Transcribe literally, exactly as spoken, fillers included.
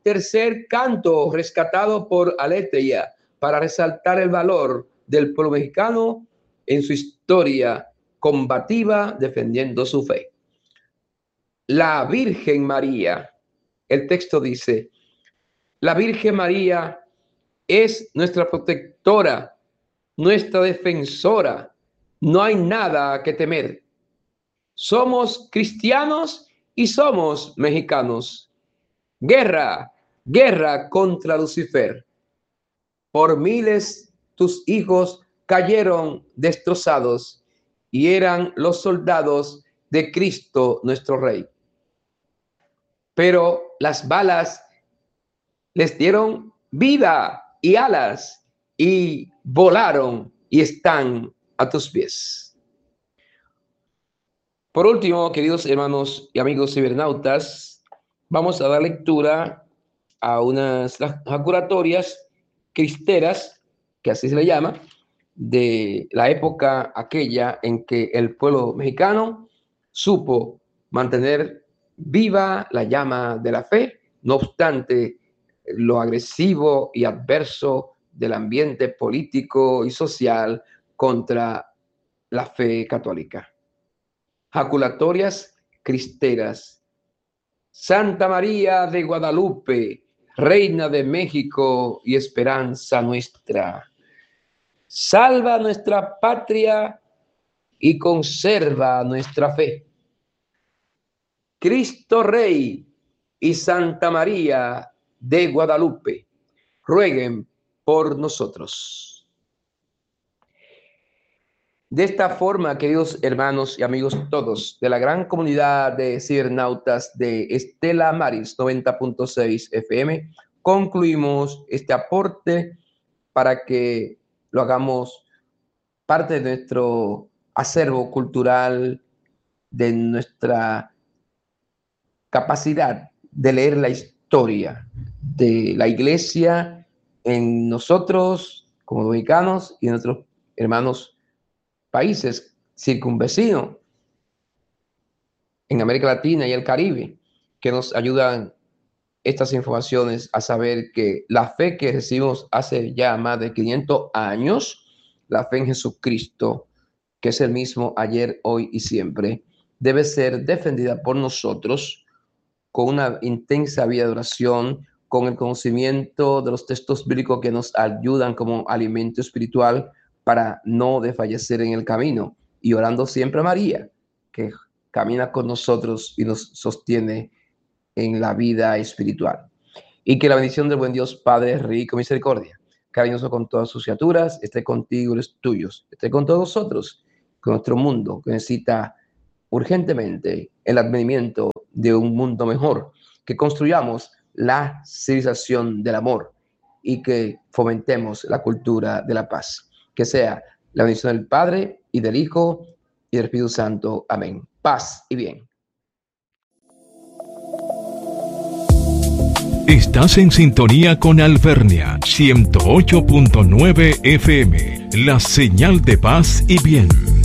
tercer canto rescatado por Aletheia para resaltar el valor del pueblo mexicano en su historia combativa defendiendo su fe. La Virgen María, el texto dice, la Virgen María es nuestra protectora, nuestra defensora. No hay nada que temer. Somos cristianos y somos mexicanos. Guerra, guerra contra Lucifer. Por miles tus hijos cayeron destrozados y eran los soldados de Cristo nuestro Rey. Pero las balas les dieron vida y alas y volaron y están a tus pies. Por último, queridos hermanos y amigos cibernautas, vamos a dar lectura a unas jaculatorias cristeras, que así se le llama, de la época aquella en que el pueblo mexicano supo mantener viva la llama de la fe, no obstante lo agresivo y adverso del ambiente político y social contra la fe católica. Jaculatorias cristeras. Santa María de Guadalupe, Reina de México y esperanza nuestra, salva nuestra patria y conserva nuestra fe. Cristo Rey y Santa María de Guadalupe, rueguen por nosotros. De esta forma, queridos hermanos y amigos todos de la gran comunidad de cibernautas de Estela Maris noventa punto seis F M, concluimos este aporte para que lo hagamos parte de nuestro acervo cultural, de nuestra capacidad de leer la historia de la iglesia en nosotros como dominicanos y en nuestros hermanos países circunvecinos en América Latina y el Caribe, que nos ayudan estas informaciones a saber que la fe que recibimos hace ya más de quinientos años, la fe en Jesucristo, que es el mismo ayer, hoy y siempre, debe ser defendida por nosotros con una intensa vida de oración, con el conocimiento de los textos bíblicos que nos ayudan como alimento espiritual para no desfallecer en el camino, y orando siempre a María, que camina con nosotros y nos sostiene en la vida espiritual. Y que la bendición del buen Dios Padre rico en misericordia, cariñoso con todas sus criaturas, esté contigo y los tuyos, esté con todos nosotros, con nuestro mundo que necesita urgentemente el advenimiento de un mundo mejor, que construyamos la civilización del amor y que fomentemos la cultura de la paz. Que sea la bendición del Padre y del Hijo y del Espíritu Santo. Amén. Paz y bien. Estás en sintonía con Alvernia ciento ocho punto nueve F M, la señal de paz y bien.